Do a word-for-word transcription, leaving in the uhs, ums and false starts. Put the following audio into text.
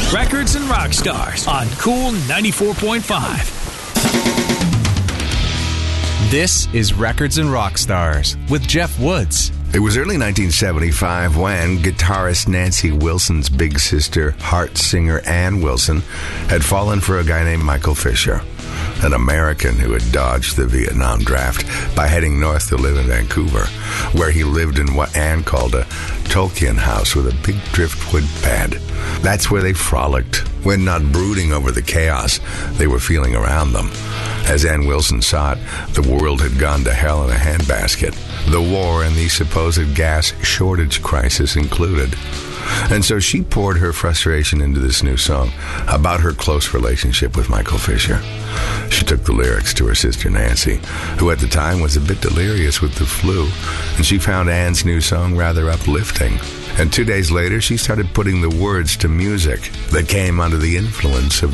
Records and Rock Stars on Cool ninety-four point five. This is Records and Rock Stars with Jeff Woods. It was early nineteen seventy-five when guitarist Nancy Wilson's big sister, heart singer Ann Wilson, had fallen for a guy named Michael Fisher, an American who had dodged the Vietnam draft by heading north to live in Vancouver, where he lived in what Ann called a Tolkien house with a big driftwood pad. That's where they frolicked, when not brooding over the chaos they were feeling around them. As Ann Wilson saw it, the world had gone to hell in a handbasket, the war and the supposed gas shortage crisis included. And so she poured her frustration into this new song about her close relationship with Michael Fisher. She took the lyrics to her sister Nancy, who at the time was a bit delirious with the flu, and she found Ann's new song rather uplifting. And two days later, she started putting the words to music that came under the influence of